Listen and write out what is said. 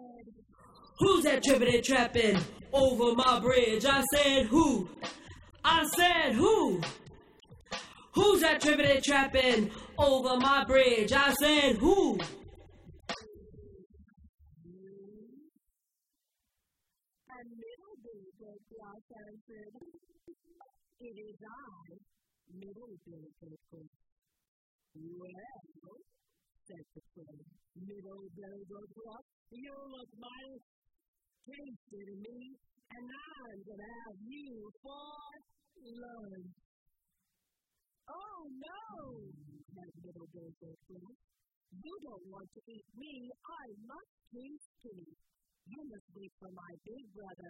Who's that trippin' trappin' over my bridge? I said who? I said who? Who's that trippin' trappin' over my bridge? I said who? A little bit, Gloss answered. It is I, Middle Billboard. Well, said the friend, Middle Billboard, you look mighty tasty to me, and I'm gonna have you for lunch. Oh no, said Middle Billboard. You don't want to eat me, I must taste you. You must wait for my big brother,